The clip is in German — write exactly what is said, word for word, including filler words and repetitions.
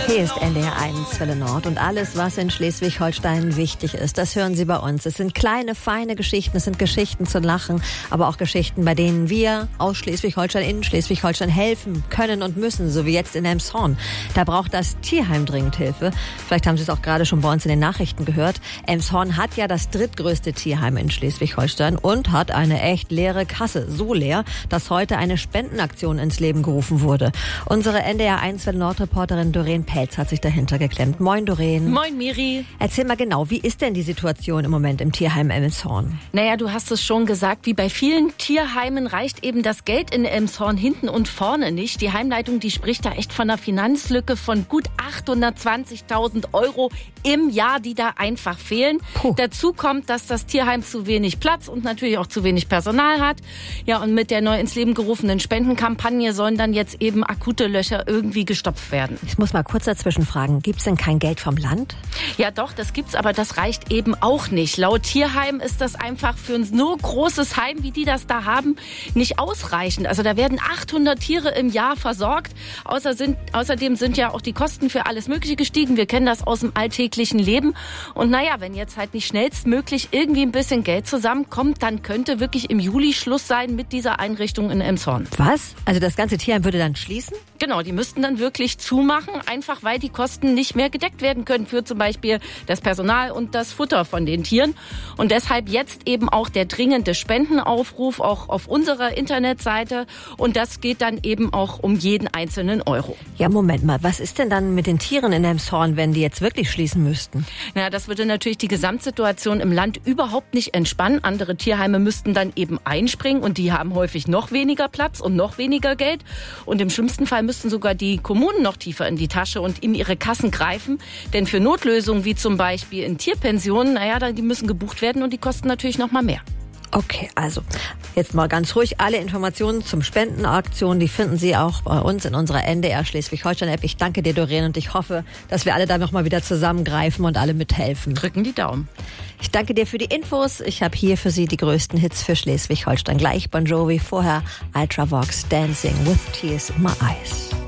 Hier ist N D R eins Welle Nord und alles, was in Schleswig-Holstein wichtig ist, das hören Sie bei uns. Es sind kleine, feine Geschichten, es sind Geschichten zu lachen, aber auch Geschichten, bei denen wir aus Schleswig-Holstein in Schleswig-Holstein helfen können und müssen, so wie jetzt in Elmshorn. Da braucht das Tierheim dringend Hilfe. Vielleicht haben Sie es auch gerade schon bei uns in den Nachrichten gehört. Elmshorn hat ja das drittgrößte Tierheim in Schleswig-Holstein und hat eine echt leere Kasse. So leer, dass heute eine Spendenaktion ins Leben gerufen wurde. Unsere N D R eins Welle Nord-Reporterin Doreen Pelz hat sich dahinter geklemmt. Moin, Doreen. Moin, Miri. Erzähl mal genau, wie ist denn die Situation im Moment im Tierheim Elmshorn? Naja, du hast es schon gesagt, wie bei vielen Tierheimen reicht eben das Geld in Elmshorn hinten und vorne nicht. Die Heimleitung, die spricht da echt von einer Finanzlücke von gut achthundertzwanzigtausend Euro im Jahr, die da einfach fehlen. Puh. Dazu kommt, dass das Tierheim zu wenig Platz und natürlich auch zu wenig Personal hat. Ja, und mit der neu ins Leben gerufenen Spendenkampagne sollen dann jetzt eben akute Löcher irgendwie gestopft werden. Ich muss mal kurz dazwischen fragen, gibt's denn kein Geld vom Land? Ja doch, das gibt's, aber das reicht eben auch nicht. Laut Tierheim ist das einfach für ein so großes Heim, wie die das da haben, nicht ausreichend. Also da werden achthundert Tiere im Jahr versorgt. Außer sind, außerdem sind ja auch die Kosten für alles Mögliche gestiegen. Wir kennen das aus dem alltäglichen Leben. Und naja, wenn jetzt halt nicht schnellstmöglich irgendwie ein bisschen Geld zusammenkommt, dann könnte wirklich im Juli Schluss sein mit dieser Einrichtung in Elmshorn. Was? Also das ganze Tierheim würde dann schließen? Genau, die müssten dann wirklich zumachen, einfach weil die Kosten nicht mehr gedeckt werden können für zum Beispiel das Personal und das Futter von den Tieren. Und deshalb jetzt eben auch der dringende Spendenaufruf auch auf unserer Internetseite. Und das geht dann eben auch um jeden einzelnen Euro. Ja, Moment mal, was ist denn dann mit den Tieren in Elmshorn, wenn die jetzt wirklich schließen müssten? Na, das würde natürlich die Gesamtsituation im Land überhaupt nicht entspannen. Andere Tierheime müssten dann eben einspringen und die haben häufig noch weniger Platz und noch weniger Geld. Und im schlimmsten Fall müssten sogar die Kommunen noch tiefer in die Tasche und in ihre Kassen greifen. Denn für Notlösungen wie zum Beispiel in Tierpensionen, naja, die müssen gebucht werden und die kosten natürlich noch mal mehr. Okay, also jetzt mal ganz ruhig. Alle Informationen zum Spendenaktion, die finden Sie auch bei uns in unserer N D R Schleswig-Holstein-App. Ich danke dir, Doreen, und ich hoffe, dass wir alle da noch mal wieder zusammengreifen und alle mithelfen. Drücken die Daumen. Ich danke dir für die Infos. Ich habe hier für Sie die größten Hits für Schleswig-Holstein. Gleich Bon Jovi, vorher Ultravox, Dancing with Tears in My Eyes.